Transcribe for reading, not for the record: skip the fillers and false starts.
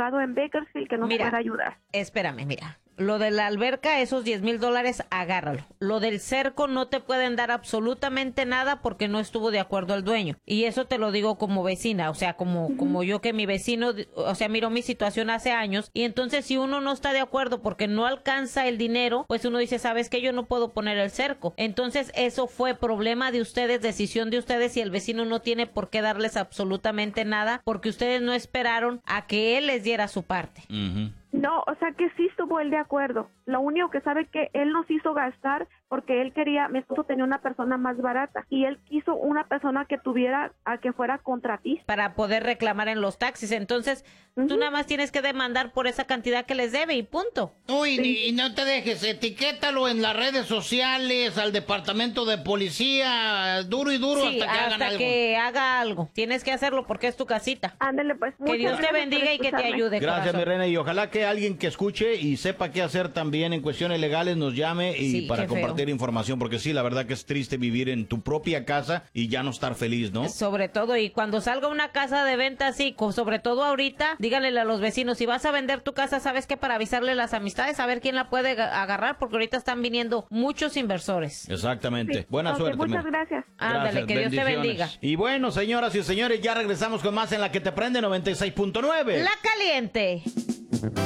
abogado en Bakersfield que nos pueda ayudar. Espérame, mira. Lo de la alberca, esos $10,000, agárralo. Lo del cerco no te pueden dar absolutamente nada porque no estuvo de acuerdo el dueño. Y eso te lo digo como vecina, o sea, como yo que mi vecino, o sea, miró mi situación hace años. Y entonces si uno no está de acuerdo porque no alcanza el dinero, pues uno dice, ¿sabes qué? Yo no puedo poner el cerco. Entonces eso fue problema de ustedes, decisión de ustedes, y el vecino no tiene por qué darles absolutamente nada porque ustedes no esperaron a que él les diera su parte. No, o sea que sí estuvo él de acuerdo. Lo único que sabe que él nos hizo gastar porque él quería, mi esposo tenía una persona más barata y él quiso una persona que tuviera, a que fuera contratista. Para poder reclamar en los taxis. Entonces, tú nada más tienes que demandar por esa cantidad que les debe y punto. Uy, y no te dejes, etiquétalo en las redes sociales, al departamento de policía, duro y duro sí, hasta que hagan algo. que haga algo. Tienes que hacerlo porque es tu casita. Ándale, pues. Que Dios te bendiga y que te ayude. Gracias, corazón. mi reina, y ojalá que alguien que escuche y sepa qué hacer también en cuestiones legales nos llame y Sí, para qué feo. compartir información, porque sí, la verdad que es triste vivir en tu propia casa y ya no estar feliz, ¿no? Sobre todo, y cuando salga una casa de venta así, sobre todo ahorita, díganle a los vecinos, si vas a vender tu casa, sabes que para avisarle las amistades, a ver quién la puede agarrar, porque ahorita están viniendo muchos inversores. Exactamente. Sí. Buena suerte. Muchas gracias. Ándale, que Dios te bendiciones. bendiga. Y bueno, señoras y señores, ya regresamos con más en La que te prende 96.9. La caliente.